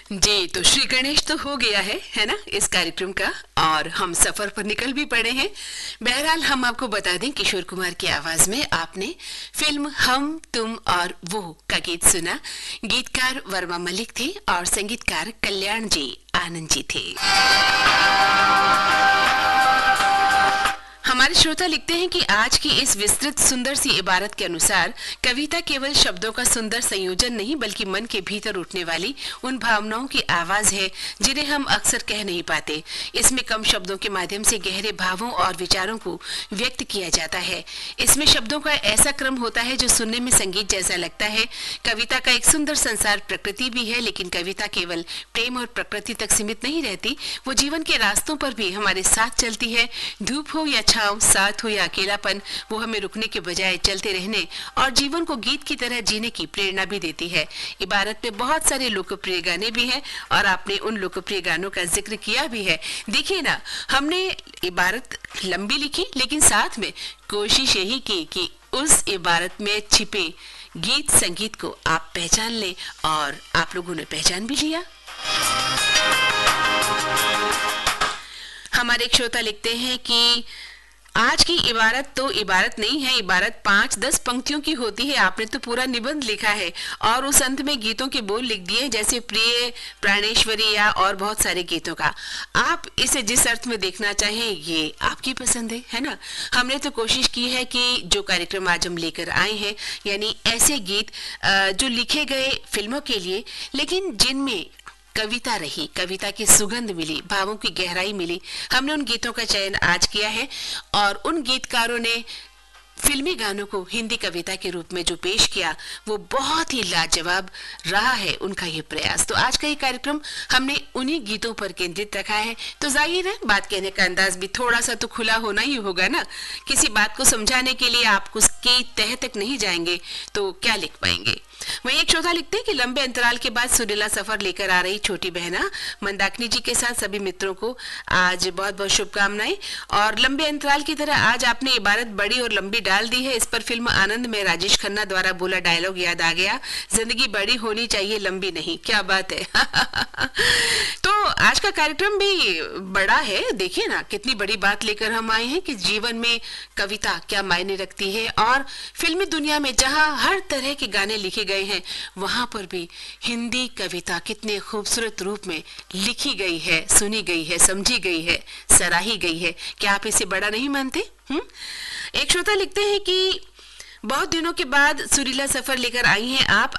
जी, तो श्री गणेश तो हो गया है ना इस कार्यक्रम का। और हम सफर पर निकल भी पड़े हैं। बहरहाल हम आपको बता दें, किशोर कुमार की आवाज में आपने फिल्म हम तुम और वो का गीत सुना। गीतकार वर्मा मलिक थे और संगीतकार कल्याण जी आनंद जी थे। हमारे श्रोता लिखते हैं कि आज की इस विस्तृत सुंदर सी इबारत के अनुसार कविता केवल शब्दों का सुंदर संयोजन नहीं, बल्कि मन के भीतर उठने वाली उन भावनाओं की आवाज है जिन्हें हम अक्सर कह नहीं पाते। इसमें कम शब्दों के माध्यम से गहरे भावों और विचारों को व्यक्त किया जाता है। इसमें शब्दों का ऐसा क्रम होता है जो सुनने में संगीत जैसा लगता है। कविता का एक सुंदर संसार प्रकृति भी है, लेकिन कविता केवल प्रेम और प्रकृति तक सीमित नहीं रहती। वो जीवन के रास्तों पर भी हमारे साथ चलती है। धूप हो या साथ हो या अकेलापन, वो हमें रुकने के बजाय चलते रहने और जीवन को गीत की तरह जीने की प्रेरणा भी देती है। इबारत में बहुत सारे लोकप्रिय गाने भी हैं और आपने उन लोकप्रिय गानों का जिक्र किया भी है। देखिए ना, हमने इबारत लंबी लिखी, लेकिन साथ में कोशिश यही की कि उस इबारत में छिपे गीत संगीत को आप पहचान लें, और आप लोगों ने पहचान भी लिया। हमारे एक श्रोता लिखते हैं कि आज की इबारत तो इबारत नहीं है, इबारत 5-10 पंक्तियों की होती है। आपने तो पूरा निबंध लिखा है और उस अंत में गीतों के बोल लिख दिए, जैसे प्रिय, प्राणेश्वरी या और बहुत सारे गीतों का। आप इसे जिस अर्थ में देखना चाहें, ये आपकी पसंद है ना। हमने तो कोशिश की है कि जो कार्यक्रम आज हम लेकर आए हैं, यानी ऐसे गीत जो लिखे गए फिल्मों के लिए, लेकिन जिनमें कविता रही, कविता की सुगंध मिली, भावों की गहराई मिली, हमने उन गीतों का चयन आज किया है। और उन गीतकारों ने फिल्मी गानों को हिंदी कविता के रूप में जो पेश किया, वो बहुत ही लाजवाब रहा है उनका ये प्रयास। तो आज का ये कार्यक्रम हमने उन्हीं गीतों पर केंद्रित रखा है। तो जाहिर है बात कहने का अंदाज भी थोड़ा सा तो खुला होना ही होगा ना। किसी बात को समझाने के लिए आप उसकी तह तक नहीं जाएंगे तो क्या लिख पाएंगे। वहीं एक श्रोता लिखते हैं कि लंबे अंतराल के बाद सुरीला सफर लेकर आ रही छोटी बहना मंदाकिनी जी के साथ सभी मित्रों को आज बहुत बहुत शुभकामनाएं। और लंबे अंतराल की तरह आज आपने इबारत बड़ी और लंबी डाल दी है। इस पर फिल्म आनंद में राजेश खन्ना द्वारा बोला डायलॉग याद आ गया, जिंदगी बड़ी होनी चाहिए लंबी नहीं। क्या बात है। तो आज का कार्यक्रम भी बड़ा है। देखिए ना, कितनी बड़ी बात लेकर हम आए हैं कि जीवन में कविता क्या मायने रखती है। और फिल्मी दुनिया में जहां हर तरह के गाने लिखे गए हैं, वहां पर भी हिंदी कविता कितने खूबसूरत रूप में लिखी गई है, सुनी गई है, समझी गई है, सराही गई है। क्या आप इसे बड़ा नहीं मानते? एक श्रोता लिखते हैं कि बहुत दिनों के बाद सुरीला सफर लेकर आई हैं आप।